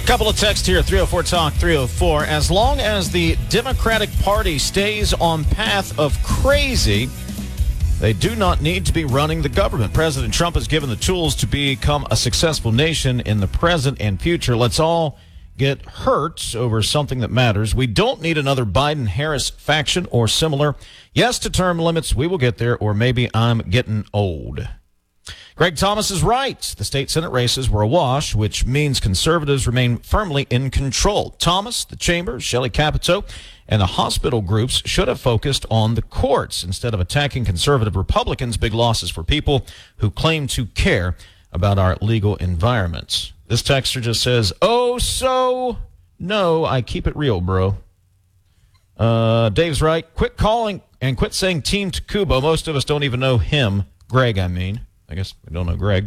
Couple of texts here, 304 Talk 304. As long as the Democratic Party stays on path of crazy, they do not need to be running the government. President Trump has given the tools to become a successful nation in the present and future. Let's all get hurt over something that matters. We don't need another Biden-Harris faction or similar. Yes to term limits. We will get there, or maybe I'm getting old. Greg Thomas is right. The state Senate races were awash, which means conservatives remain firmly in control. Thomas, the chamber, Shelley Capito, and the hospital groups should have focused on the courts instead of attacking conservative Republicans. Big losses for people who claim to care about our legal environments. This texter just says, oh, so no, I keep it real, bro. Dave's right. Quit calling and quit saying Team Takubo. Most of us don't even know him. Greg, I mean. I guess we don't know Greg.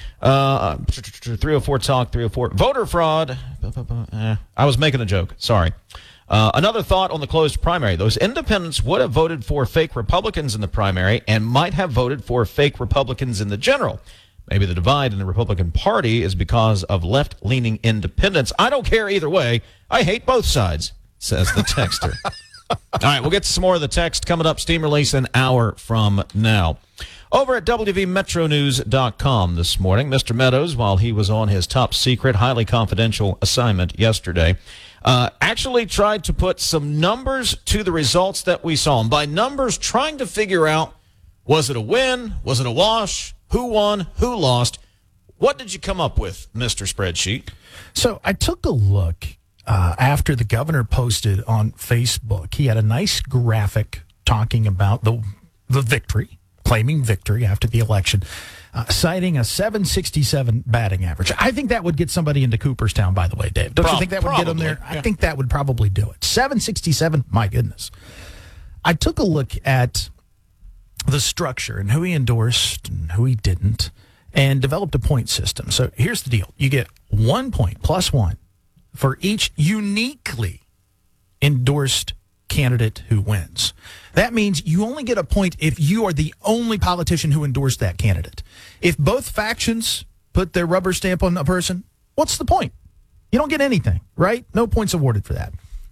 304 Talk 304. Voter fraud. I was making a joke. Sorry. Another thought on the closed primary. Those independents would have voted for fake Republicans in the primary and might have voted for fake Republicans in the general. Maybe the divide in the Republican Party is because of left-leaning independents. I don't care either way. I hate both sides, says the texter. All right, we'll get to some more of the text coming up. Steam release an hour from now. Over at WVMetroNews.com this morning, Mr. Meadows, while he was on his top secret, highly confidential assignment yesterday, actually tried to put some numbers to the results that we saw. And by numbers, trying to figure out, was it a win? Was it a wash? Who won? Who lost? What did you come up with, Mr. Spreadsheet? So I took a look after the governor posted on Facebook. He had a nice graphic talking about the victory, claiming victory after the election, citing a 767 batting average. I think that would get somebody into Cooperstown, by the way, Dave. Don't you think that would get them there? Yeah. I think that would probably do it. 767, my goodness. I took a look at the structure and who he endorsed and who he didn't and developed a point system. So here's the deal. You get 1 point plus one for each uniquely endorsed candidate who wins. That means you only get a point if you are the only politician who endorsed that candidate. If both factions put their rubber stamp on a person, what's the point? You don't get anything, right? No points awarded for that.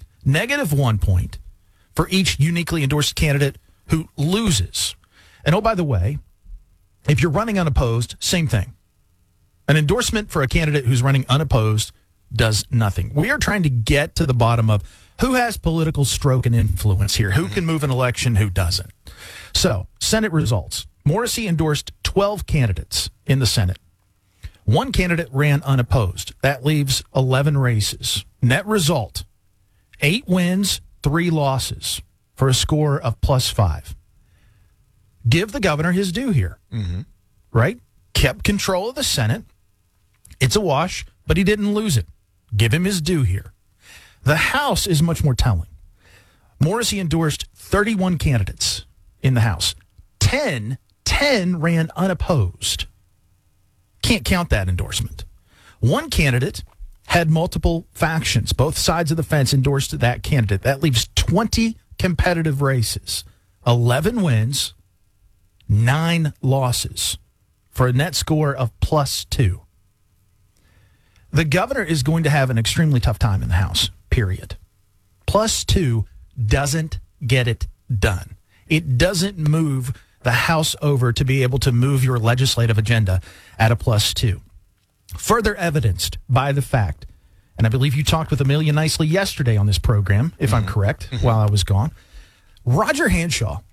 -1 point for each uniquely endorsed candidate who loses. And oh, by the way, if you're running unopposed, same thing. An endorsement for a candidate who's running unopposed does nothing. We are trying to get to the bottom of who has political stroke and influence here, who can move an election, who doesn't. So, Senate results. Morrissey endorsed 12 candidates in the Senate. One candidate ran unopposed. That leaves 11 races. Net result, 8 wins, 3 losses for a score of +5. Give the governor his due here, right? Kept control of the Senate. It's a wash, but he didn't lose it. Give him his due here. The House is much more telling. Morrissey endorsed 31 candidates in the House. 10 ran unopposed. Can't count that endorsement. One candidate had multiple factions. Both sides of the fence endorsed that candidate. That leaves 20 competitive races. 11 wins, 9 losses for a net score of +2. The governor is going to have an extremely tough time in the House, period. +2 doesn't get it done. It doesn't move the House over to be able to move your legislative agenda at a +2. Further evidenced by the fact, and I believe you talked with Amelia Nicely yesterday on this program, if I'm correct, while I was gone. Roger Hanshaw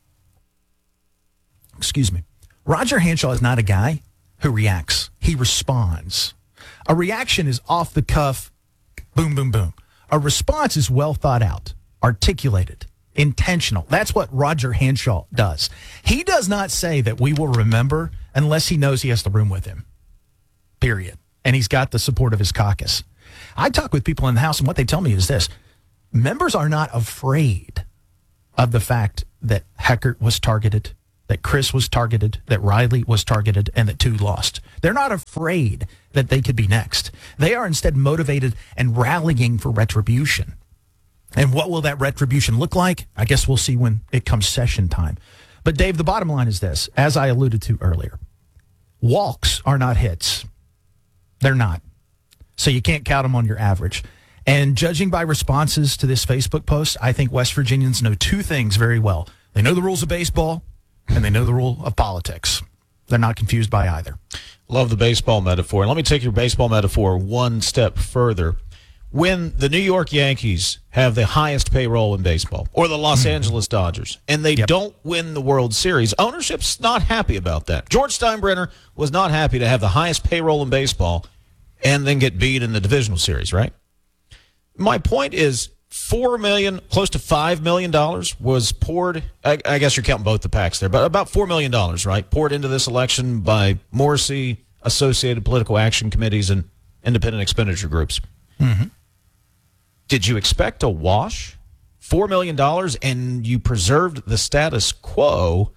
is not a guy who reacts. He responds. A reaction is off the cuff, boom, boom, boom. A response is well thought out, articulated, intentional. That's what Roger Hanshaw does. He does not say that we will remember unless he knows he has the room with him, period. And he's got the support of his caucus. I talk with people in the House, and what they tell me is this. Members are not afraid of the fact that Heckert was targeted, that Chris was targeted, that Riley was targeted, and that 2 lost. They're not afraid that they could be next. They are instead motivated and rallying for retribution. And what will that retribution look like? I guess we'll see when it comes session time. But Dave, the bottom line is this, as I alluded to earlier. Walks are not hits. They're not. So you can't count them on your average. And judging by responses to this Facebook post, I think West Virginians know two things very well. They know the rules of baseball, and they know the rule of politics. They're not confused by either. Love the baseball metaphor. And let me take your baseball metaphor one step further. When the New York Yankees have the highest payroll in baseball, or the Los Angeles Dodgers, and they don't win the World Series, ownership's not happy about that. George Steinbrenner was not happy to have the highest payroll in baseball and then get beat in the divisional series, right? My point is $4 million, close to $5 million was poured. I guess you're counting both the PACs there, but about $4 million, right? Poured into this election by Morrissey, associated political action committees, and independent expenditure groups. Mm-hmm. Did you expect a wash? $4 million and you preserved the status quo.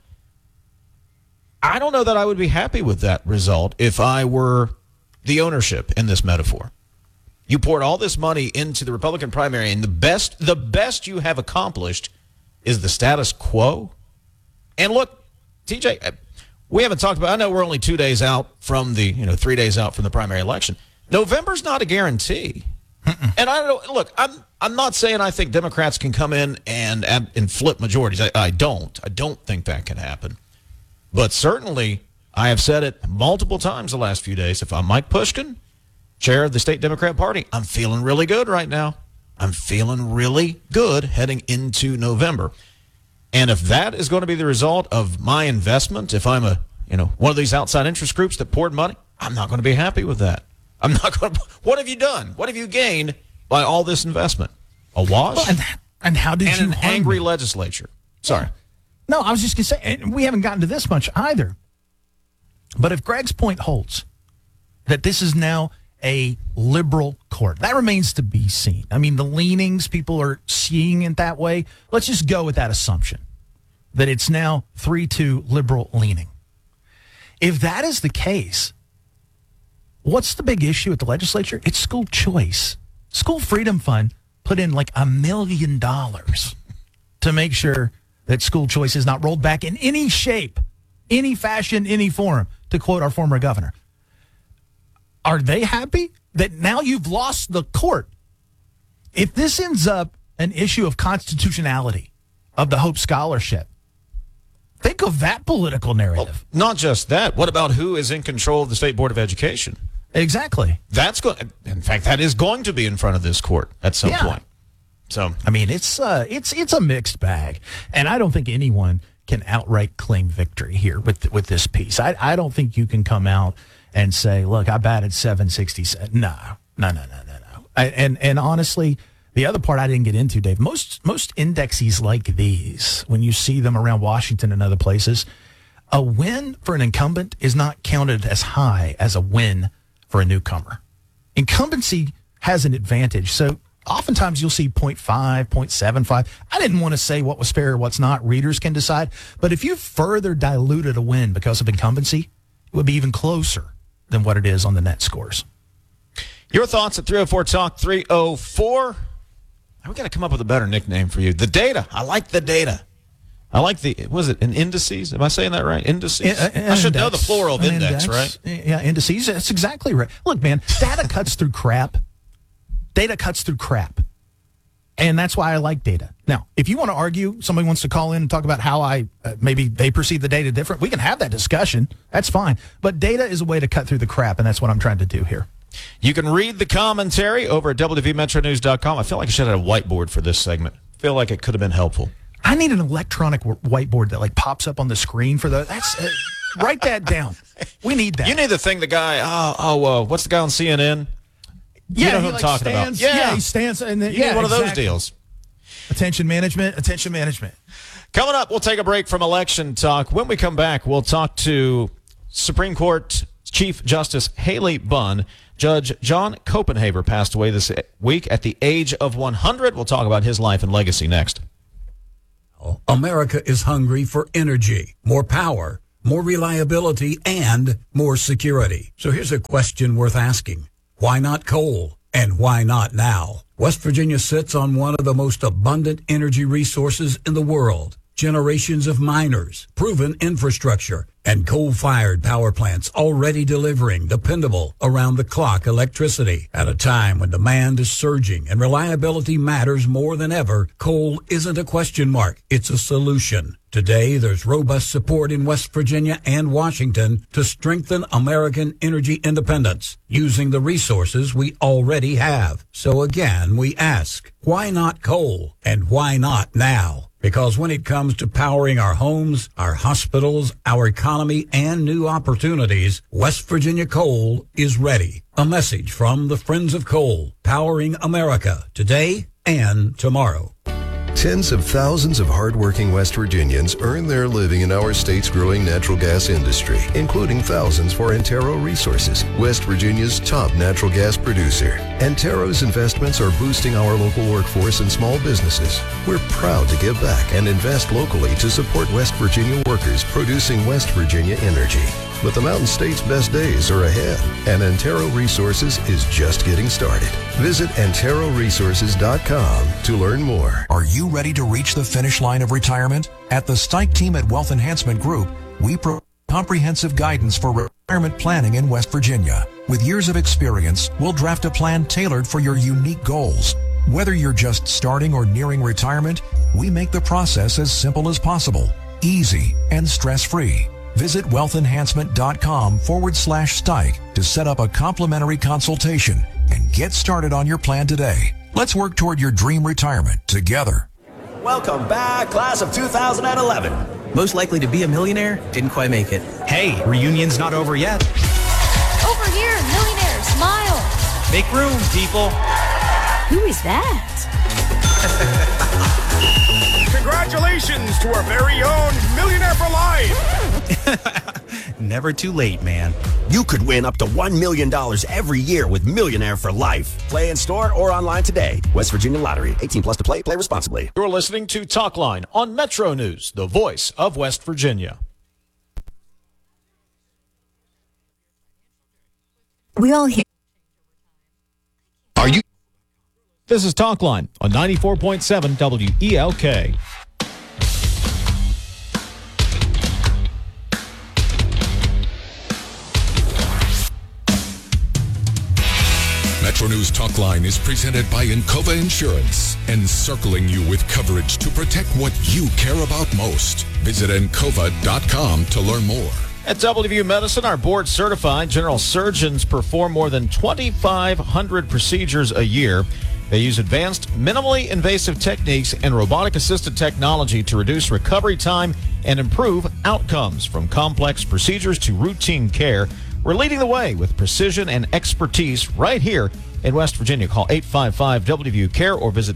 I don't know that I would be happy with that result if I were the ownership in this metaphor. You poured all this money into the Republican primary, and the best you have accomplished is the status quo. And look, TJ, we haven't talked about, I know we're only 2 days out from 3 days out from the primary election. November's not a guarantee. And I don't look, I'm not saying I think Democrats can come in and flip majorities. I don't think that can happen. But certainly, I have said it multiple times the last few days. If I'm Mike Pushkin, chair of the state Democrat Party, I'm feeling really good right now. I'm feeling really good heading into November. And if that is going to be the result of my investment, if I'm one of these outside interest groups that poured money, I'm not going to be happy with that. I'm not going to. What have you done? What have you gained by all this investment? A wash? Well, and how did you an angry legislature? Sorry. No, I was just going to say, and we haven't gotten to this much either. But if Greg's point holds, that this is now a liberal court, that remains to be seen. I mean, the leanings, people are seeing it that way. Let's just go with that assumption, that it's now 3-2 liberal leaning. If that is the case, what's the big issue at the legislature? It's school choice. School Freedom Fund put in like $1 million to make sure that school choice is not rolled back in any shape, any fashion, any form, to quote our former governor. Are they happy that now you've lost the court? If this ends up an issue of constitutionality of the Hope Scholarship, think of that political narrative. Well, not just that. What about who is in control of the State Board of Education? Exactly. In fact, that is going to be in front of this court at some point. So, I mean, it's a mixed bag, and I don't think anyone can outright claim victory here with this piece. I don't think you can come out and say, "Look, I batted 767." No. And honestly, the other part I didn't get into, Dave. Most indexes like these, when you see them around Washington and other places, a win for an incumbent is not counted as high as a win for a newcomer. Incumbency has an advantage. So oftentimes you'll see 0.5, 0.75. I didn't want to say what was fair or what's not. Readers can decide. But if you further diluted a win because of incumbency, it would be even closer than what it is on the net scores. Your thoughts at 304 Talk 304. We got to come up with a better nickname for you. The data. I like the data. I like an indices? Am I saying that right? Indices? I should know the plural of index, right? Yeah, indices. That's exactly right. Look, man, data cuts through crap. Data cuts through crap. And that's why I like data. Now, if you want to argue, somebody wants to call in and talk about how maybe they perceive the data different, we can have that discussion. That's fine. But data is a way to cut through the crap, and that's what I'm trying to do here. You can read the commentary over at WVMetroNews.com. I feel like I should have had a whiteboard for this segment. I feel like it could have been helpful. I need an electronic whiteboard that pops up on the screen for the. Write that down. We need that. You need the thing. The guy. What's the guy on CNN? Yeah, you know who I'm talking about. Yeah, he stands. And you need one of those deals. Attention management. Coming up, we'll take a break from election talk. When we come back, we'll talk to Supreme Court Chief Justice Haley Bunn. Judge John Copenhaver passed away this week at the age of 100. We'll talk about his life and legacy next. America is hungry for energy, more power, more reliability, and more security. So here's a question worth asking. Why not coal? And why not now? West Virginia sits on one of the most abundant energy resources in the world. generations of miners, proven infrastructure, and coal-fired power plants already delivering dependable, around-the-clock electricity. At a time when demand is surging and reliability matters more than ever, coal isn't a question mark, it's a solution. Today, there's robust support in West Virginia and Washington to strengthen American energy independence using the resources we already have. So again, we ask, why not coal? And why not now? Because when it comes to powering our homes, our hospitals, our economy, and new opportunities, West Virginia Coal is ready. A message from the Friends of Coal, powering America today and tomorrow. Tens of thousands of hardworking West Virginians earn their living in our state's growing natural gas industry, including thousands for Antero Resources, West Virginia's top natural gas producer. Antero's investments are boosting our local workforce and small businesses. We're proud to give back and invest locally to support West Virginia workers producing West Virginia energy. But the Mountain State's best days are ahead, and Antero Resources is just getting started. Visit AnteroResources.com to learn more. Are you ready to reach the finish line of retirement? At the Stike team at Wealth Enhancement Group, we provide comprehensive guidance for retirement planning in West Virginia. With years of experience, we'll draft a plan tailored for your unique goals. Whether you're just starting or nearing retirement, we make the process as simple as possible, easy, and stress-free. Visit wealthenhancement.com/Stike to set up a complimentary consultation and get started on your plan today. Let's work toward your dream retirement together. Welcome back, class of 2011. Most likely to be a millionaire, didn't quite make it. Hey, reunion's not over yet. Over here, millionaire, smile. Make room, people. Who is that? Congratulations to our very own Millionaire for Life. Never too late, man. You could win up to $1 million every year with Millionaire for Life. Play in store or online today. West Virginia Lottery. 18 plus to play. Play responsibly. You're listening to Talkline on Metro News, the voice of West Virginia. We all hear. Are you? This is Talkline on 94.7 WELK. Metro News Talkline is presented by Encova Insurance, encircling you with coverage to protect what you care about most. Visit Encova.com to learn more. At WVU Medicine, our board-certified general surgeons perform more than 2,500 procedures a year. They use advanced, minimally invasive techniques and robotic-assisted technology to reduce recovery time and improve outcomes. From complex procedures to routine care, we're leading the way with precision and expertise right here in West Virginia. Call 855-WVU-CARE or visit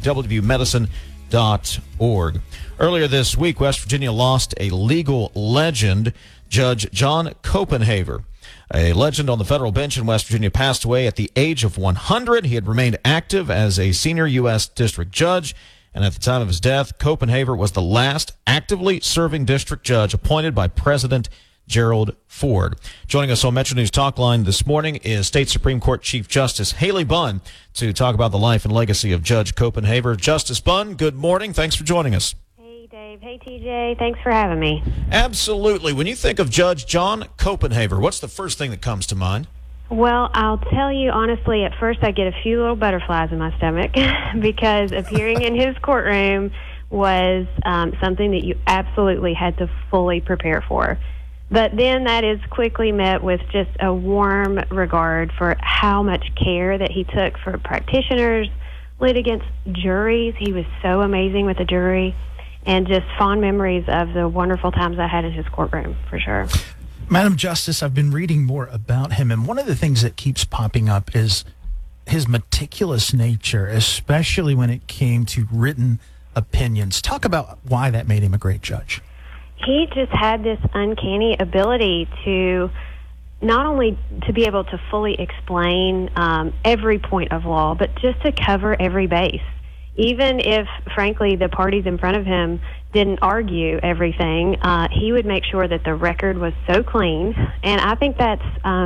WVUmedicine.org. Earlier this week, West Virginia lost a legal legend, Judge John Copenhaver. A legend on the federal bench in West Virginia passed away at the age of 100. He had remained active as a senior U.S. district judge, and at the time of his death, Copenhaver was the last actively serving district judge appointed by President Gerald Ford. Joining us on Metro News Talkline this morning is State Supreme Court Chief Justice Haley Bunn to talk about the life and legacy of Judge Copenhaver. Justice Bunn, good morning. Thanks for joining us. Hey, Dave. Hey, TJ. Thanks for having me. Absolutely. When you think of Judge John Copenhaver, what's the first thing that comes to mind? Well, I'll tell you honestly, at first I get a few little butterflies in my stomach because appearing in his courtroom was something that you absolutely had to fully prepare for. But then that is quickly met with just a warm regard for how much care that he took for practitioners, litigants, juries. He was so amazing with the jury, and just fond memories of the wonderful times I had in his courtroom, for sure. Madam Justice, I've been reading more about him, and one of the things that keeps popping up is his meticulous nature, especially when it came to written opinions. Talk about why that made him a great judge. He just had this uncanny ability to not only to be able to fully explain every point of law, but just to cover every base. Even if, frankly, the parties in front of him didn't argue everything, he would make sure that the record was so clean. And I think that's,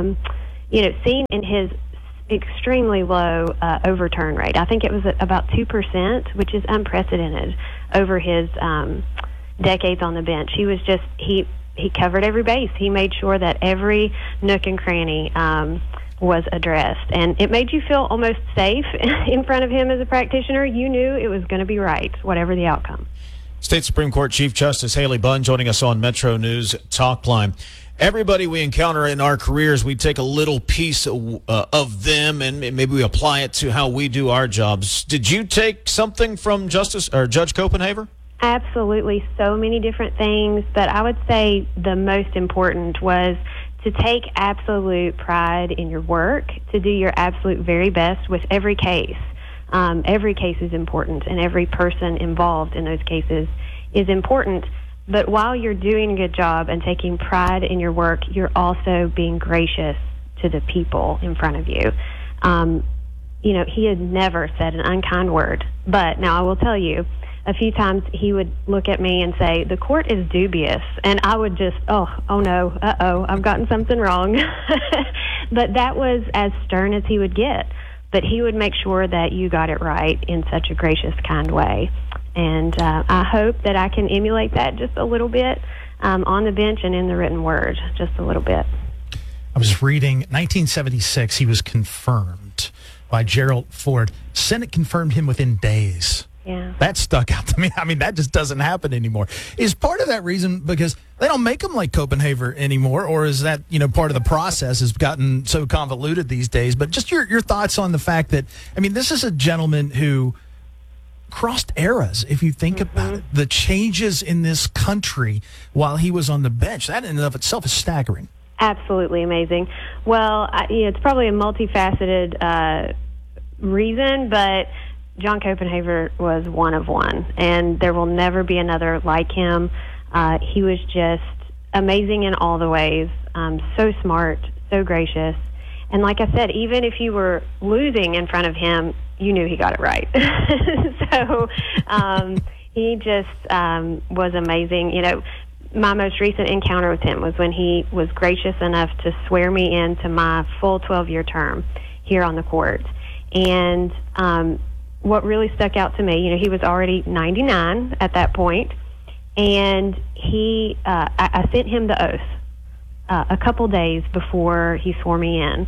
seen in his extremely low overturn rate. I think it was at about 2%, which is unprecedented over his decades on the bench. He was just he covered every base. He made sure that every nook and cranny was addressed, and it made you feel almost safe in front of him as a practitioner. You knew it was going to be right, whatever the outcome. State Supreme Court Chief Justice Haley Bunn joining us on Metro News Talk Line. Everybody we encounter in our careers, we take a little piece of them and maybe we apply it to how we do our jobs. Did you take something from Judge Copenhaver? Absolutely, so many different things, but I would say the most important was to take absolute pride in your work, to do your absolute very best with every case. Every case is important, and every person involved in those cases is important. But while you're doing a good job and taking pride in your work, you're also being gracious to the people in front of you. You know, he had never said an unkind word. But now I will tell you, a few times he would look at me and say, "The court is dubious." And I would just, oh no, I've gotten something wrong. But that was as stern as he would get. But he would make sure that you got it right in such a gracious, kind way. And I hope that I can emulate that just a little bit on the bench and in the written word, just a little bit. I was reading 1976, he was confirmed by Gerald Ford. Senate confirmed him within days. Yeah. That stuck out to me. I mean, that just doesn't happen anymore. Is part of that reason because they don't make them like Copenhaver anymore, or is that, you know, part of the process has gotten so convoluted these days? But just your thoughts on the fact that, I mean, this is a gentleman who crossed eras, if you think about it. The changes in this country while he was on the bench, that in and of itself is staggering. Absolutely amazing. Well, it's probably a multifaceted reason, but John Copenhaver was one of one, and there will never be another like him. He was just amazing in all the ways, so smart, so gracious. And like I said, even if you were losing in front of him, you knew he got it right. So he just was amazing. You know, my most recent encounter with him was when he was gracious enough to swear me into my full 12-year term here on the court. And what really stuck out to me, you know, he was already 99 at that point, and I sent him the oath a couple days before he swore me in,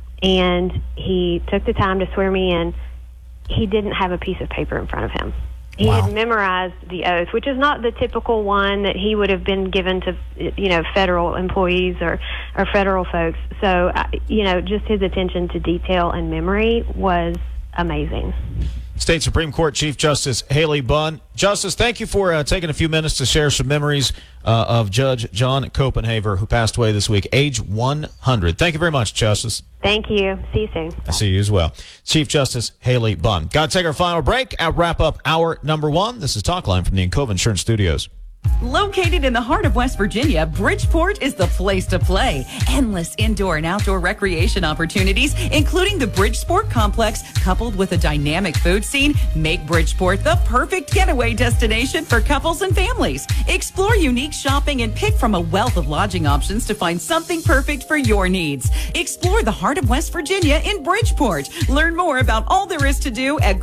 and he took the time to swear me in. He didn't have a piece of paper in front of him. He had memorized the oath, which is not the typical one that he would have been given to, you know, federal employees or federal folks. So, you know, just his attention to detail and memory was amazing. State Supreme Court Chief Justice Haley Bunn. Justice, thank you for taking a few minutes to share some memories of Judge John Copenhaver, who passed away this week, age 100. Thank you very much, Justice. Thank you. See you soon. I see you as well. Chief Justice Haley Bunn. Got to take our final break. I'll wrap up hour number one. This is Talk Line from the Encova Insurance Studios. Located in the heart of West Virginia, Bridgeport is the place to play. Endless indoor and outdoor recreation opportunities, including the Bridgeport Complex, coupled with a dynamic food scene, make Bridgeport the perfect getaway destination for couples and families. Explore unique shopping and pick from a wealth of lodging options to find something perfect for your needs. Explore the heart of West Virginia in Bridgeport. Learn more about all there is to do at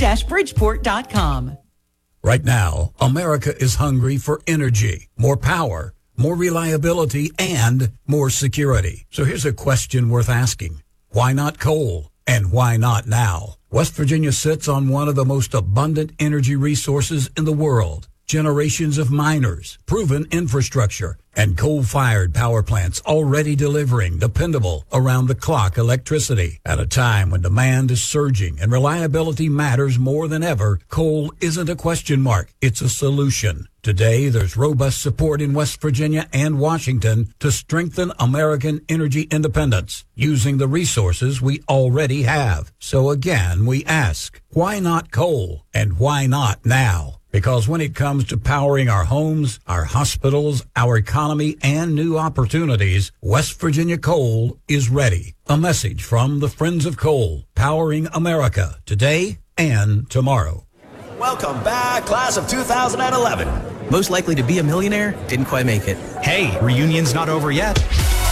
greater-bridgeport.com. Right now, America is hungry for energy, more power, more reliability, and more security. So here's a question worth asking. Why not coal? And why not now? West Virginia sits on one of the most abundant energy resources in the world. Generations of miners, proven infrastructure, and coal-fired power plants already delivering dependable, around-the-clock electricity. At a time when demand is surging and reliability matters more than ever, coal isn't a question mark, it's a solution. Today, there's robust support in West Virginia and Washington to strengthen American energy independence using the resources we already have. So again, we ask, why not coal? And why not now? Because when it comes to powering our homes, our hospitals, our economy, and new opportunities, West Virginia Coal is ready. A message from the Friends of Coal, powering America today and tomorrow. Welcome back, class of 2011. Most likely to be a millionaire, didn't quite make it. Hey, reunion's not over yet.